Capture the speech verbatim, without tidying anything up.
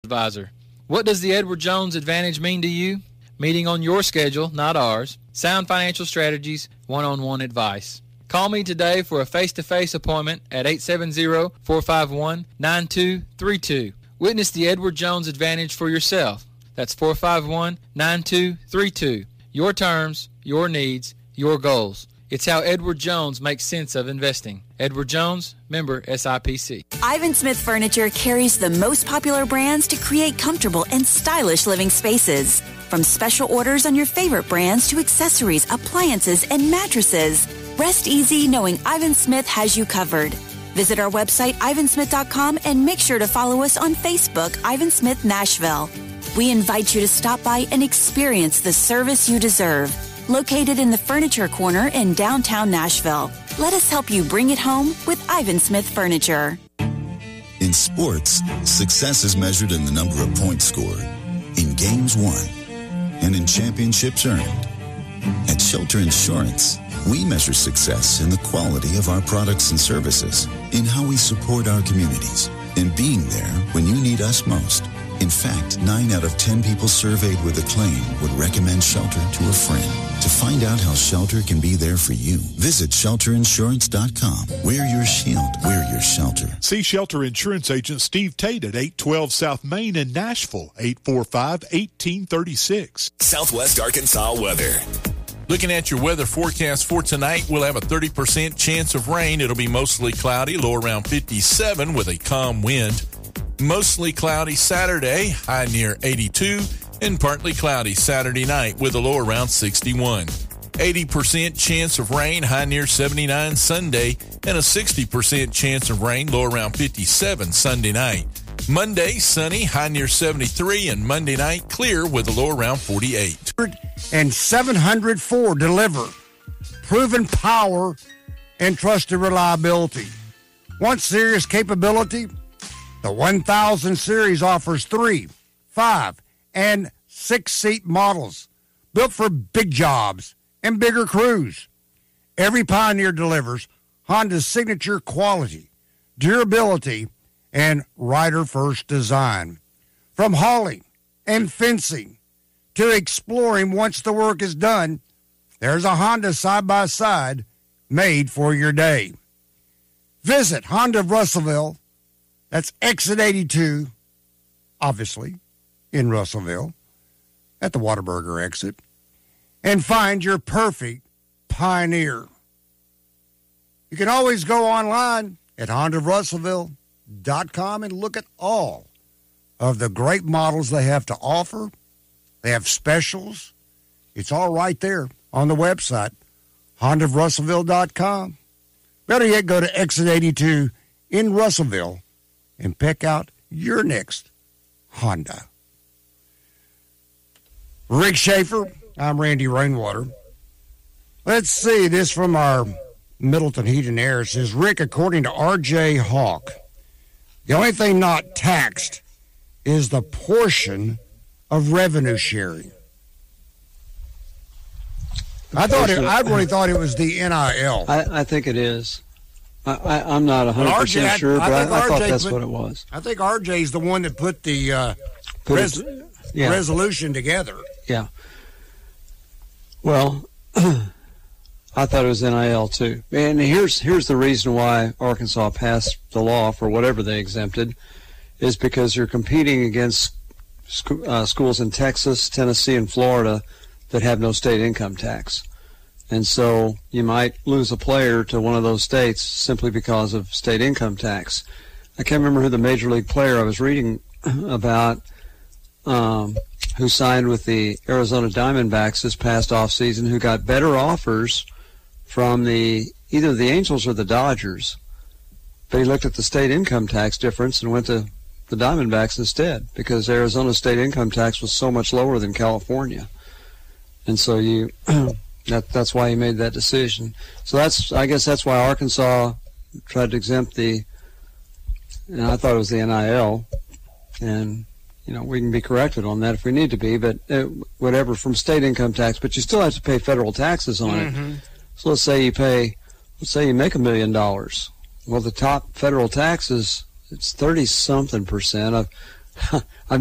advisor. What does the Edward Jones Advantage mean to you? Meeting on your schedule, not ours. Sound financial strategies, one-on-one advice. Call me today for a face-to-face appointment at eight seven zero, four five one, nine two three two. Witness the Edward Jones Advantage for yourself. That's four five one, nine two three two. Your terms, your needs, your goals. It's how Edward Jones makes sense of investing. Edward Jones, member S I P C. Ivan Smith Furniture carries the most popular brands to create comfortable and stylish living spaces. From special orders on your favorite brands to accessories, appliances, and mattresses, rest easy knowing Ivan Smith has you covered. Visit our website, ivan smith dot com, and make sure to follow us on Facebook, Ivan Smith Nashville. We invite you to stop by and experience the service you deserve. Located in the Furniture Corner in downtown Nashville. Let us help you bring it home with Ivan Smith Furniture. In sports, success is measured in the number of points scored, in games won, and in championships earned. At Shelter Insurance, we measure success in the quality of our products and services, in how we support our communities, and being there when you need us most. In fact, nine out of ten people surveyed with a claim would recommend Shelter to a friend. To find out how Shelter can be there for you, visit shelter insurance dot com. We're your shield. We're your shelter. See Shelter Insurance Agent Steve Tate at eight twelve South Main in Nashville, eight four five, one eight three six. Southwest Arkansas weather. Looking at your weather forecast for tonight, we'll have a thirty percent chance of rain. It'll be mostly cloudy, low around fifty-seven with a calm wind. Mostly cloudy Saturday, high near eighty-two, and partly cloudy Saturday night with a low around sixty-one. eighty percent chance of rain, high near seventy-nine Sunday, and a sixty percent chance of rain, low around fifty-seven Sunday night. Monday, sunny, high near seventy-three, and Monday night, clear with a low around forty-eight. And seven hundred four deliver. Proven power and trusted reliability. Want serious capability? The one thousand series offers three, five, and six-seat models built for big jobs and bigger crews. Every Pioneer delivers Honda's signature quality, durability, and rider-first design. From hauling and fencing to exploring once the work is done, there's a Honda side-by-side made for your day. Visit Honda of Russellville. That's exit eighty-two, obviously, in Russellville, at the Whataburger exit, and find your perfect Pioneer. You can always go online at honda of russellville dot com and look at all of the great models they have to offer. They have specials. It's all right there on the website, honda of russellville dot com. Better yet, go to exit eighty-two in Russellville and pick out your next Honda. Rick Schaefer, I'm Randy Rainwater. Let's see, this from our Middleton Heat and Air. It says, Rick, according to R J Hawk, the only thing not taxed is the portion of revenue sharing. I thought it, I really thought it was the N I L. I, I think it is. I, I, I'm not one hundred percent R J, sure, but I, I, I thought that's put, what it was. I think R J's the one that put the uh, put res, it, yeah. resolution together. Yeah. Well, I thought it was N I L too. And here's here's the reason why Arkansas passed the law for whatever they exempted, is because you're competing against sc- uh, schools in Texas, Tennessee, and Florida that have no state income tax. And so you might lose a player to one of those states simply because of state income tax. I can't remember who the major league player I was reading about um, who signed with the Arizona Diamondbacks this past offseason, who got better offers from the either the Angels or the Dodgers. But he looked at the state income tax difference and went to the Diamondbacks instead because Arizona's state income tax was so much lower than California. And so you... That, that's why he made that decision. So that's, I guess that's why Arkansas tried to exempt the, and I thought it was the N I L, and, you know, we can be corrected on that if we need to be, but it, whatever, from state income tax, but you still have to pay federal taxes on mm-hmm. it. So let's say you pay, let's say you make a million dollars. Well, the top federal tax is, it's thirty-something percent. I've, I've